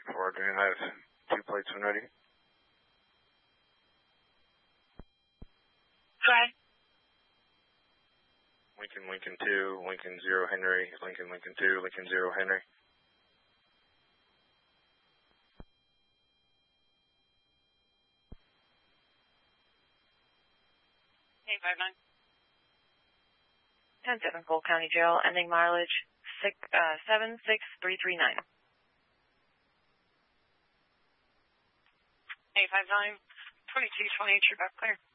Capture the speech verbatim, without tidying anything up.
four, do you have two plates when ready? Try. Lincoln, Lincoln two, Lincoln zero Henry, Lincoln, Lincoln two, Lincoln zero Henry. eight five nine. ten seven Cole County Jail, ending mileage six, uh, seven six three three nine. eight five nine, twenty-two twenty, true back clear.